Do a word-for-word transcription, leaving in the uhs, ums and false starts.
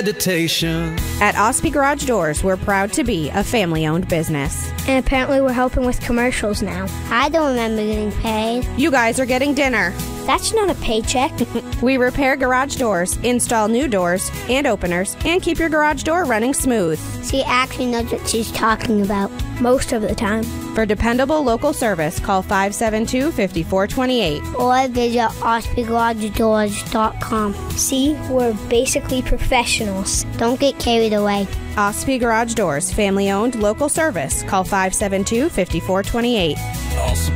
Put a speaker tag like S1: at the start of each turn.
S1: meditation.
S2: At Ospey Garage Doors, we're proud to be a family-owned business.
S3: And apparently we're helping with commercials now.
S4: I don't remember getting paid.
S2: You guys are getting dinner.
S3: That's not a paycheck.
S2: We repair garage doors, install new doors and openers, and keep your garage door running smooth.
S4: She actually knows what she's talking about.
S3: Most of the time.
S2: For dependable local service, call five seven two, five four two eight.
S4: Or visit ospey garage doors dot com.
S3: See, we're basically professionals.
S4: Don't get carried away.
S2: Ospey Garage Doors, family-owned local service. Call five seven two, five four two eight.
S1: Awesome.